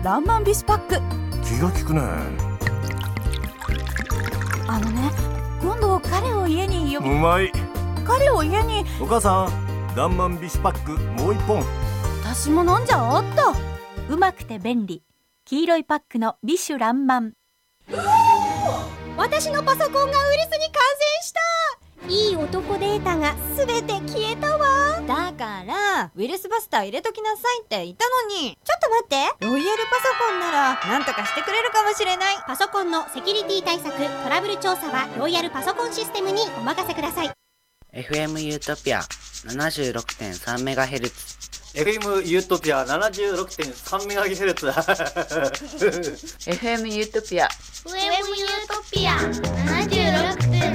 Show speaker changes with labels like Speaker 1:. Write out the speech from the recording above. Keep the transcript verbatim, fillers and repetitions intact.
Speaker 1: ランマンビスパック。
Speaker 2: 気が利くね。
Speaker 1: あのね、今度彼を家に呼び
Speaker 2: うまい。
Speaker 1: 彼を家に。
Speaker 2: お母さん、ランマンビスパックもう一本。
Speaker 1: 私も飲んじゃおうっと。うまくて便利、黄色いパックのビシュランマン。
Speaker 3: 私のパソコンがウイルスに感染した。いい男データがすべて消えたわ。
Speaker 4: だからウイルスバスター入れときなさいって言ったのに。
Speaker 3: ちょっと待って、
Speaker 4: ロイヤルパソコンならなんとかしてくれるかもしれない。
Speaker 3: パソコンのセキュリティ対策、トラブル調査はロイヤルパソコンシステムにお任せください。
Speaker 5: エフエム ユートピア ななじゅうろくてんさんメガヘルツ。
Speaker 6: エフエム ユートピア ななじゅうろくてんさんメガヘルツ。
Speaker 7: エフエム ユートピア
Speaker 8: エフエム ユートピア ななじゅうろくてん